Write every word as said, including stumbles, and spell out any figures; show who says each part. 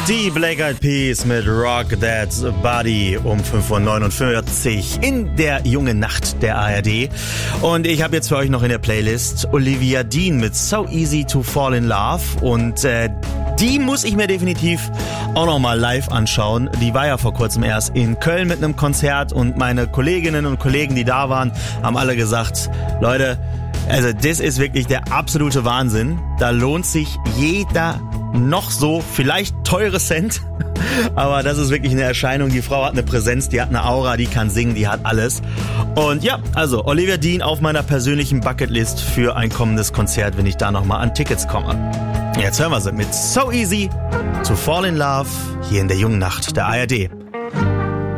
Speaker 1: Die Black Eyed Peas mit Rock That Body um fünf Uhr neunundvierzig in der jungen Nacht der A R D. Und ich habe jetzt für euch noch in der Playlist Olivia Dean mit So Easy to Fall in Love. Und äh, die muss ich mir definitiv auch noch mal live anschauen. Die war ja vor kurzem erst in Köln mit einem Konzert und meine Kolleginnen und Kollegen, die da waren, haben alle gesagt, Leute, also das ist wirklich der absolute Wahnsinn. Da lohnt sich jeder noch so vielleicht teure Cent, aber das ist wirklich eine Erscheinung. Die Frau hat eine Präsenz, die hat eine Aura, die kann singen, die hat alles. Und ja, also Olivia Dean auf meiner persönlichen Bucketlist für ein kommendes Konzert, wenn ich da nochmal an Tickets komme. Jetzt hören wir sie mit So Easy to Fall in Love hier in der jungen Nacht der A R D.